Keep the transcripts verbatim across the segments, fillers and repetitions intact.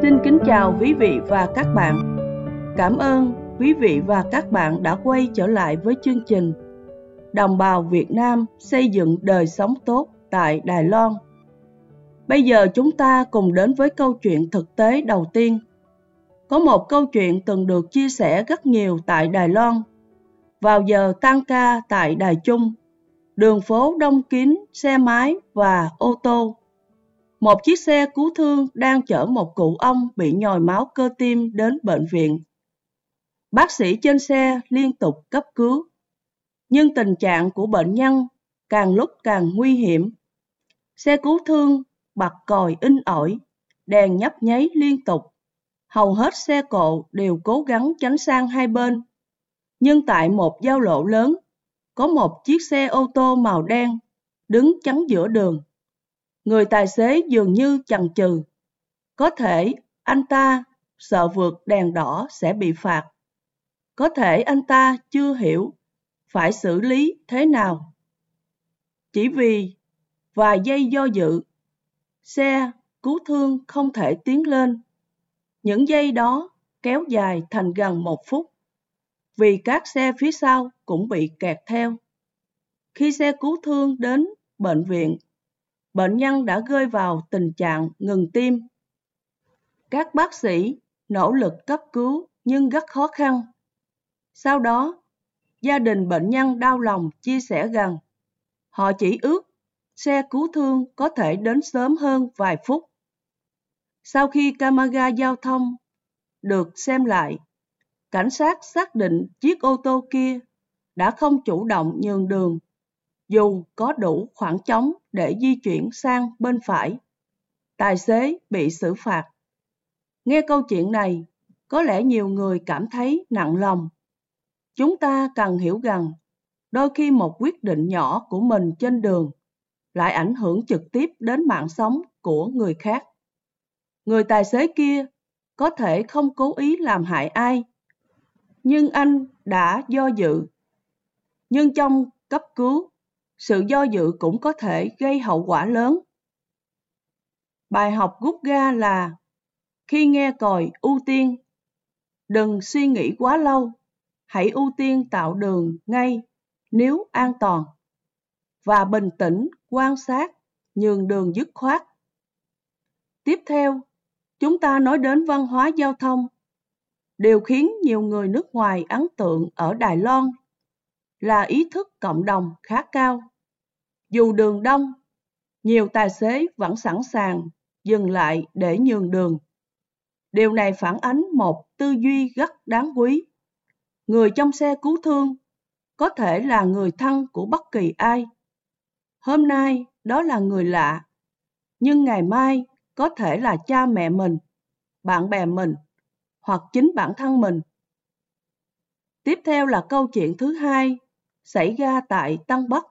Xin kính chào quý vị và các bạn. Cảm ơn quý vị và các bạn đã quay trở lại với chương trình Đồng bào Việt Nam xây dựng đời sống tốt tại Đài Loan. Bây giờ chúng ta cùng đến với câu chuyện thực tế đầu tiên. Có một câu chuyện từng được chia sẻ rất nhiều tại Đài Loan. Vào giờ tan ca tại Đài Trung, đường phố đông kín xe máy và ô tô. Một chiếc xe cứu thương đang chở một cụ ông bị nhồi máu cơ tim đến bệnh viện. Bác sĩ trên xe liên tục cấp cứu, nhưng tình trạng của bệnh nhân càng lúc càng nguy hiểm. Xe cứu thương bật còi inh ỏi, đèn nhấp nháy liên tục. Hầu hết xe cộ đều cố gắng tránh sang hai bên. Nhưng tại một giao lộ lớn, có một chiếc xe ô tô màu đen đứng chắn giữa đường. Người tài xế dường như chần chừ. Có thể anh ta sợ vượt đèn đỏ sẽ bị phạt. Có thể anh ta chưa hiểu phải xử lý thế nào. Chỉ vì vài giây do dự, xe cứu thương không thể tiến lên. Những giây đó kéo dài thành gần một phút, vì các xe phía sau cũng bị kẹt theo. Khi xe cứu thương đến bệnh viện, bệnh nhân đã rơi vào tình trạng ngừng tim. Các bác sĩ nỗ lực cấp cứu nhưng rất khó khăn. Sau đó, gia đình bệnh nhân đau lòng chia sẻ rằng họ chỉ ước xe cứu thương có thể đến sớm hơn vài phút. Sau khi camera giao thông được xem lại, cảnh sát xác định chiếc ô tô kia đã không chủ động nhường đường, dù có đủ khoảng trống để di chuyển sang bên phải. Tài xế bị xử phạt. Nghe câu chuyện này, có lẽ nhiều người cảm thấy nặng lòng. Chúng ta cần hiểu rằng, đôi khi một quyết định nhỏ của mình trên đường lại ảnh hưởng trực tiếp đến mạng sống của người khác. Người tài xế kia có thể không cố ý làm hại ai, nhưng anh đã do dự. Nhưng trong cấp cứu, sự do dự cũng có thể gây hậu quả lớn. Bài học rút ra là khi nghe còi ưu tiên, đừng suy nghĩ quá lâu, hãy ưu tiên tạo đường ngay nếu an toàn và bình tĩnh quan sát, nhường đường dứt khoát. Tiếp theo, chúng ta nói đến văn hóa giao thông. Điều khiến nhiều người nước ngoài ấn tượng ở Đài Loan là ý thức cộng đồng khá cao. Dù đường đông, nhiều tài xế vẫn sẵn sàng dừng lại để nhường đường. Điều này phản ánh một tư duy rất đáng quý. Người trong xe cứu thương có thể là người thân của bất kỳ ai. Hôm nay đó là người lạ, nhưng ngày mai có thể là cha mẹ mình, bạn bè mình, hoặc chính bản thân mình. Tiếp theo là câu chuyện thứ hai xảy ra tại Tân Bắc.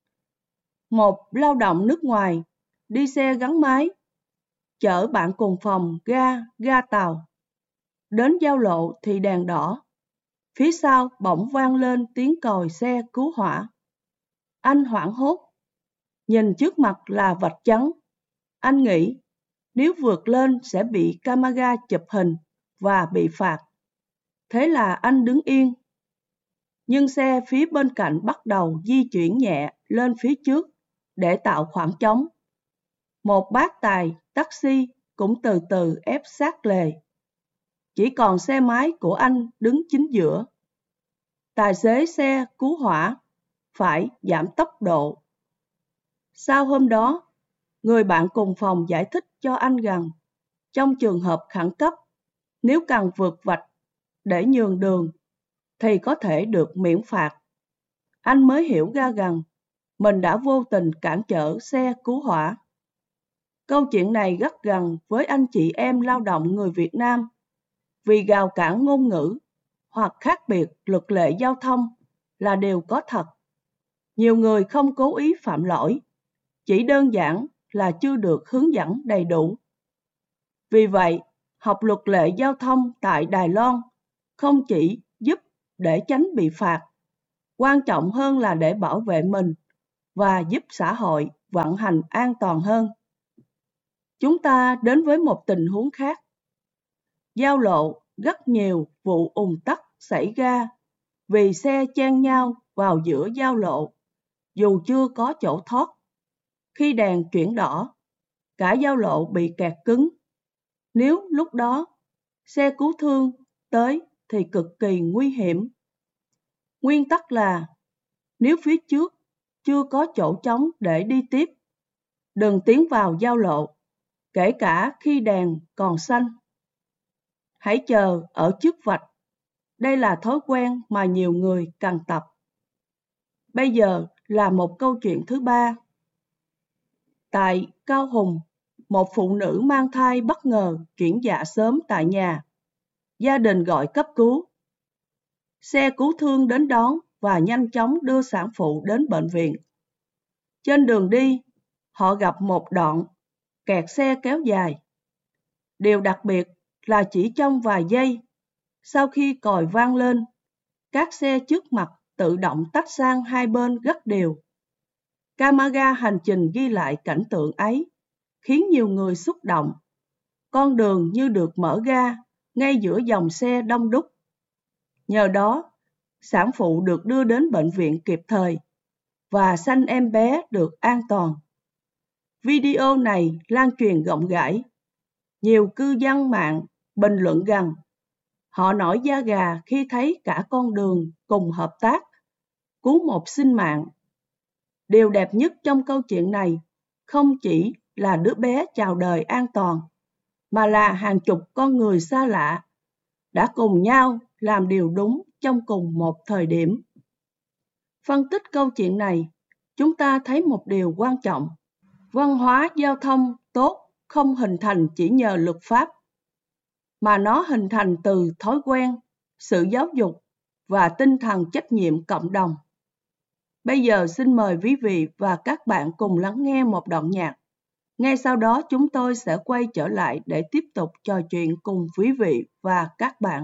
Một lao động nước ngoài đi xe gắn máy chở bạn cùng phòng ga ga tàu. Đến giao lộ thì đèn đỏ. Phía sau bỗng vang lên tiếng còi xe cứu hỏa. Anh hoảng hốt, nhìn trước mặt là vạch trắng. Anh nghĩ nếu vượt lên sẽ bị camera chụp hình và bị phạt. Thế là anh đứng yên. Nhưng xe phía bên cạnh bắt đầu di chuyển nhẹ lên phía trước để tạo khoảng trống. Một bác tài taxi cũng từ từ ép sát lề. Chỉ còn xe máy của anh đứng chính giữa. Tài xế xe cứu hỏa phải giảm tốc độ. Sau hôm đó, người bạn cùng phòng giải thích cho anh rằng trong trường hợp khẩn cấp, nếu cần vượt vạch để nhường đường thì có thể được miễn phạt. Anh mới hiểu ra rằng mình đã vô tình cản trở xe cứu hỏa. Câu chuyện này rất gần với anh chị em lao động người Việt Nam vì rào cản ngôn ngữ hoặc khác biệt luật lệ giao thông là điều có thật. Nhiều người không cố ý phạm lỗi, chỉ đơn giản là chưa được hướng dẫn đầy đủ. Vì vậy, học luật lệ giao thông tại Đài Loan không chỉ giúp để tránh bị phạt, quan trọng hơn là để bảo vệ mình và giúp xã hội vận hành an toàn hơn. Chúng ta đến với một tình huống khác. Giao lộ rất nhiều vụ ùn tắc xảy ra vì xe chen nhau vào giữa giao lộ dù chưa có chỗ thoát. Khi đèn chuyển đỏ, cả giao lộ bị kẹt cứng. Nếu lúc đó xe cứu thương tới thì cực kỳ nguy hiểm. Nguyên tắc là nếu phía trước chưa có chỗ trống để đi tiếp, đừng tiến vào giao lộ, kể cả khi đèn còn xanh. Hãy chờ ở trước vạch. Đây là thói quen mà nhiều người cần tập. Bây giờ là một câu chuyện thứ ba. Tại Cao Hùng, một phụ nữ mang thai bất ngờ chuyển dạ sớm tại nhà. Gia đình gọi cấp cứu. Xe cứu thương đến đón và nhanh chóng đưa sản phụ đến bệnh viện. Trên đường đi, họ gặp một đoạn kẹt xe kéo dài. Điều đặc biệt là chỉ trong vài giây, sau khi còi vang lên, các xe trước mặt tự động tách sang hai bên rất đều. Camera hành trình ghi lại cảnh tượng ấy, khiến nhiều người xúc động. Con đường như được mở ra ngay giữa dòng xe đông đúc. Nhờ đó, sản phụ được đưa đến bệnh viện kịp thời và sanh em bé được an toàn. Video này lan truyền rộng rãi. Nhiều cư dân mạng bình luận rằng họ nổi da gà khi thấy cả con đường cùng hợp tác cứu một sinh mạng. Điều đẹp nhất trong câu chuyện này không chỉ là đứa bé chào đời an toàn, mà là hàng chục con người xa lạ đã cùng nhau làm điều đúng trong cùng một thời điểm. Phân tích câu chuyện này, chúng ta thấy một điều quan trọng. Văn hóa giao thông tốt không hình thành chỉ nhờ luật pháp, mà nó hình thành từ thói quen, sự giáo dục và tinh thần trách nhiệm cộng đồng. Bây giờ xin mời quý vị và các bạn cùng lắng nghe một đoạn nhạc. Ngay sau đó chúng tôi sẽ quay trở lại để tiếp tục trò chuyện cùng quý vị và các bạn.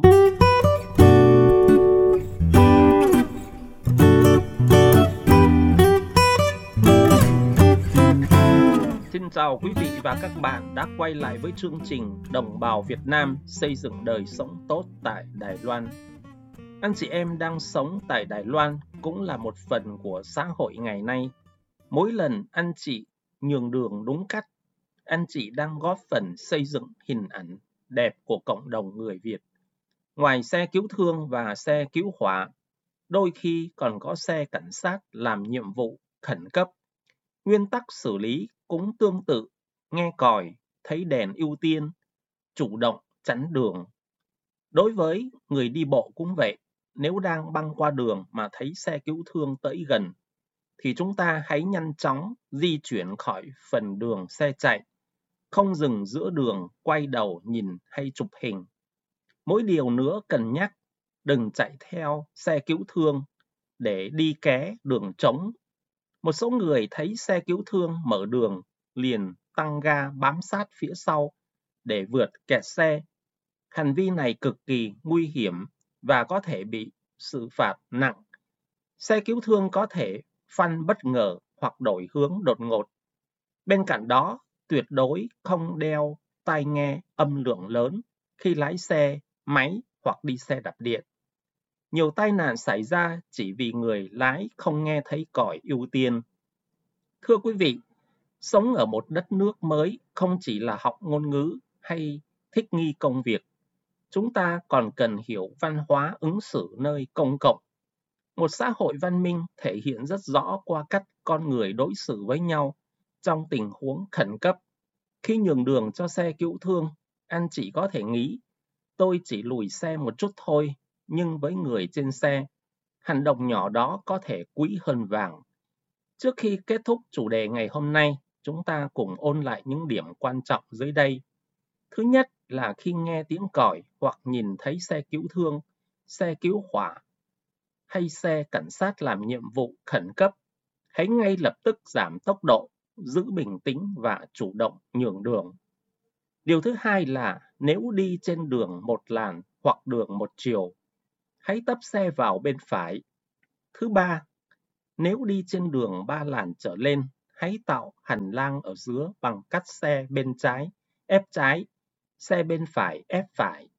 Xin chào quý vị và các bạn đã quay lại với chương trình Đồng bào Việt Nam xây dựng đời sống tốt tại Đài Loan. Anh chị em đang sống tại Đài Loan cũng là một phần của xã hội ngày nay. Mỗi lần anh chị nhường đường đúng cách, anh chị đang góp phần xây dựng hình ảnh đẹp của cộng đồng người Việt. Ngoài xe cứu thương và xe cứu hỏa, đôi khi còn có xe cảnh sát làm nhiệm vụ khẩn cấp. Nguyên tắc xử lý cũng tương tự, nghe còi, thấy đèn ưu tiên, chủ động chắn đường. Đối với người đi bộ cũng vậy, nếu đang băng qua đường mà thấy xe cứu thương tới gần, thì chúng ta hãy nhanh chóng di chuyển khỏi phần đường xe chạy, không dừng giữa đường, quay đầu nhìn hay chụp hình. Mỗi điều nữa cần nhắc, đừng chạy theo xe cứu thương để đi ké đường trống. Một số người thấy xe cứu thương mở đường liền tăng ga bám sát phía sau để vượt kẹt xe. Hành vi này cực kỳ nguy hiểm và có thể bị xử phạt nặng. Xe cứu thương có thể phanh bất ngờ hoặc đổi hướng đột ngột. Bên cạnh đó, tuyệt đối không đeo tai nghe âm lượng lớn khi lái xe máy hoặc đi xe đạp điện. Nhiều tai nạn xảy ra chỉ vì người lái không nghe thấy còi ưu tiên. Thưa quý vị, sống ở một đất nước mới không chỉ là học ngôn ngữ hay thích nghi công việc. Chúng ta còn cần hiểu văn hóa ứng xử nơi công cộng. Một xã hội văn minh thể hiện rất rõ qua cách con người đối xử với nhau trong tình huống khẩn cấp. Khi nhường đường cho xe cứu thương, anh chị có thể nghĩ, tôi chỉ lùi xe một chút thôi, nhưng với người trên xe, hành động nhỏ đó có thể quý hơn vàng. Trước khi kết thúc chủ đề ngày hôm nay, chúng ta cùng ôn lại những điểm quan trọng dưới đây. Thứ nhất là khi nghe tiếng còi hoặc nhìn thấy xe cứu thương, xe cứu hỏa hay xe cảnh sát làm nhiệm vụ khẩn cấp, hãy ngay lập tức giảm tốc độ, giữ bình tĩnh và chủ động nhường đường. Điều thứ hai là nếu đi trên đường một làn hoặc đường một chiều, hãy tấp xe vào bên phải. Thứ ba, nếu đi trên đường ba làn trở lên, hãy tạo hành lang ở giữa bằng cắt xe bên trái, ép trái, xe bên phải ép phải.